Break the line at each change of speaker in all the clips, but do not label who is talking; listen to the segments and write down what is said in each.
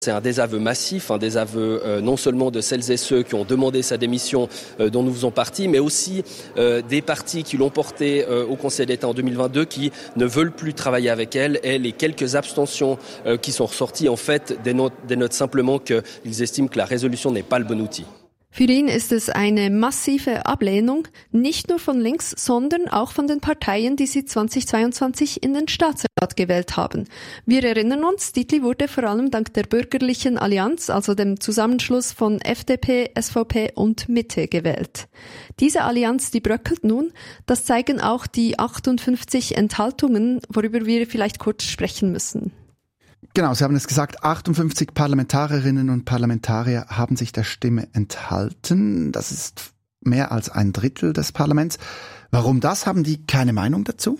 C'est un désaveu massif, un désaveu non seulement de celles et ceux qui ont demandé sa démission, dont nous faisons partie, mais aussi des partis qui l'ont porté au Conseil d'État en 2022, qui ne veulent plus travailler avec elle. Et les quelques abstentions qui sont ressorties, en fait, dénotent simplement qu'ils estiment que la résolution n'est pas le bon outil.
Für ihn ist es eine massive Ablehnung, nicht nur von links, sondern auch von den Parteien, die sie 2022 in den Staatsrat gewählt haben. Wir erinnern uns, Dietli wurde vor allem dank der Bürgerlichen Allianz, also dem Zusammenschluss von FDP, SVP und Mitte gewählt. Diese Allianz, die bröckelt nun, das zeigen auch die 58 Enthaltungen, worüber wir vielleicht kurz sprechen müssen.
Genau, Sie haben es gesagt, 58 Parlamentarierinnen und Parlamentarier haben sich der Stimme enthalten. Das ist mehr als ein Drittel des Parlaments. Warum das? Haben die keine Meinung dazu?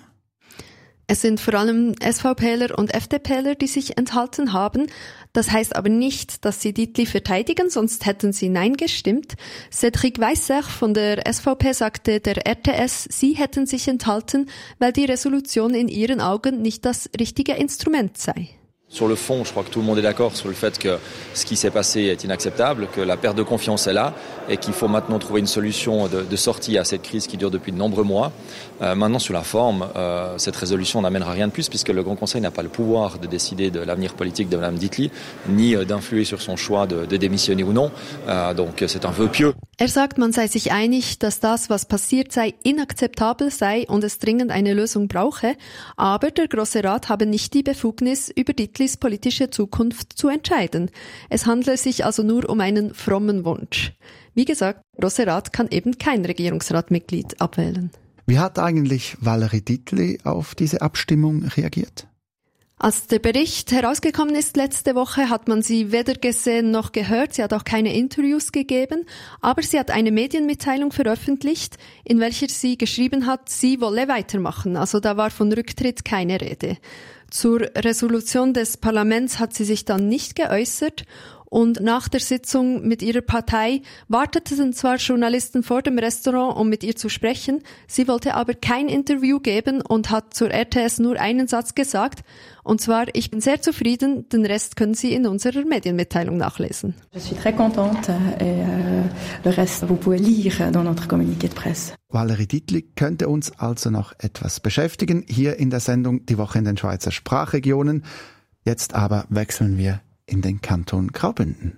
Es sind vor allem SVPler und FDPler, die sich enthalten haben. Das heißt aber nicht, dass sie Dietli verteidigen, sonst hätten sie Nein gestimmt. Cédric Weisser von der SVP sagte der RTS, sie hätten sich enthalten, weil die Resolution in ihren Augen nicht das richtige Instrument sei.
Sur le fond, je crois que tout le monde est d'accord sur le fait que ce qui s'est passé est inacceptable, que la perte de confiance est là et qu'il faut maintenant trouver une solution de sortie à cette crise qui dure depuis de nombreux mois. Maintenant, sur la forme, cette résolution n'amènera rien de plus puisque le Grand Conseil n'a pas le pouvoir de décider de l'avenir politique de Mme Dietli, ni d'influer sur son choix de démissionner ou non. Donc c'est un vœu pieux.
Er sagt, man sei sich einig, dass das, was passiert sei, inakzeptabel sei und es dringend eine Lösung brauche, aber der Grosse Rat habe nicht die Befugnis, über Dietlis politische Zukunft zu entscheiden. Es handle sich also nur um einen frommen Wunsch. Wie gesagt, der Grosse Rat kann eben kein Regierungsratmitglied abwählen.
Wie hat eigentlich Valérie Dietli auf diese Abstimmung reagiert?
Als der Bericht herausgekommen ist letzte Woche, hat man sie weder gesehen noch gehört. Sie hat auch keine Interviews gegeben, aber sie hat eine Medienmitteilung veröffentlicht, in welcher sie geschrieben hat, sie wolle weitermachen. Also da war von Rücktritt keine Rede. Zur Resolution des Parlaments hat sie sich dann nicht geäußert. Und nach der Sitzung mit ihrer Partei warteten zwar Journalisten vor dem Restaurant, um mit ihr zu sprechen, sie wollte aber kein Interview geben und hat zur RTS nur einen Satz gesagt, und zwar, ich bin sehr zufrieden, den Rest können Sie in unserer Medienmitteilung nachlesen.
Je suis très contente et le reste vous pouvez lire dans notre communiqué de presse.
Valérie Dietli könnte uns also noch etwas beschäftigen, hier in der Sendung Die Woche in den Schweizer Sprachregionen. Jetzt aber wechseln wir in den Kanton Graubünden.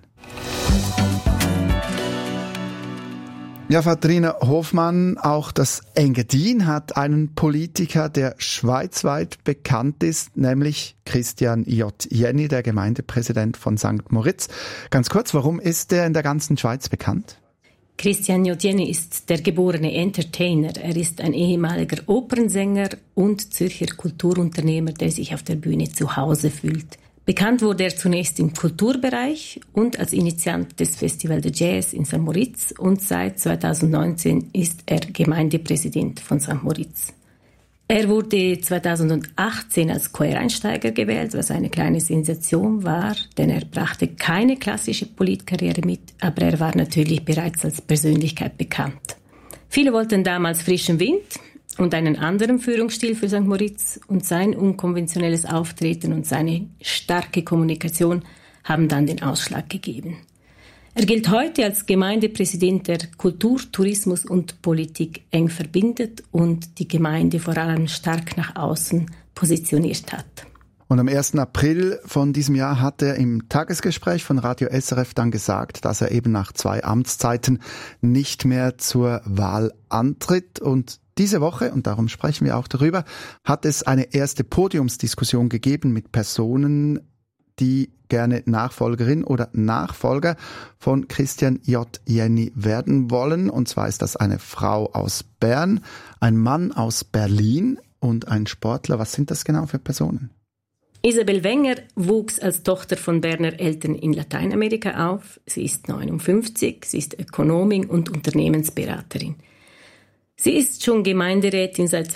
Ja, Katharina Hofmann, auch das Engadin hat einen Politiker, der schweizweit bekannt ist, nämlich Christian J. Jenny, der Gemeindepräsident von St. Moritz. Ganz kurz, warum ist der in der ganzen Schweiz bekannt?
Christian J. Jenny ist der geborene Entertainer. Er ist ein ehemaliger Opernsänger und Zürcher Kulturunternehmer, der sich auf der Bühne zu Hause fühlt. Bekannt wurde er zunächst im Kulturbereich und als Initiant des Festival de Jazz in St. Moritz und seit 2019 ist er Gemeindepräsident von St. Moritz. Er wurde 2018 als Quereinsteiger gewählt, was eine kleine Sensation war, denn er brachte keine klassische Politkarriere mit, aber er war natürlich bereits als Persönlichkeit bekannt. Viele wollten damals frischen Wind und einen anderen Führungsstil für St. Moritz, und sein unkonventionelles Auftreten und seine starke Kommunikation haben dann den Ausschlag gegeben. Er gilt heute als Gemeindepräsident, der Kultur, Tourismus und Politik eng verbindet und die Gemeinde vor allem stark nach außen positioniert hat.
Und am 1. April von diesem Jahr hat er im Tagesgespräch von Radio SRF dann gesagt, dass er eben nach 2 Amtszeiten nicht mehr zur Wahl antritt. Und diese Woche, und darum sprechen wir auch darüber, hat es eine erste Podiumsdiskussion gegeben mit Personen, die gerne Nachfolgerin oder Nachfolger von Christian J. Jenny werden wollen. Und zwar ist das eine Frau aus Bern, ein Mann aus Berlin und ein Sportler. Was sind das genau für Personen?
Isabel Wenger wuchs als Tochter von Berner Eltern in Lateinamerika auf. Sie ist 59, sie ist Ökonomin und Unternehmensberaterin. Sie ist schon Gemeinderätin seit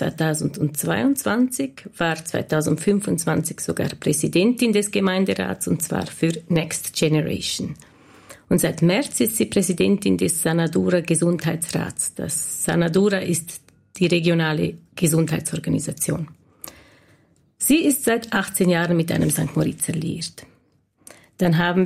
2022, war 2025 sogar Präsidentin des Gemeinderats, und zwar für Next Generation. Und seit März ist sie Präsidentin des Sanadura Gesundheitsrats. Das Sanadura ist die regionale Gesundheitsorganisation. Sie ist seit 18 Jahren mit einem St. Moritzer liiert. Dann haben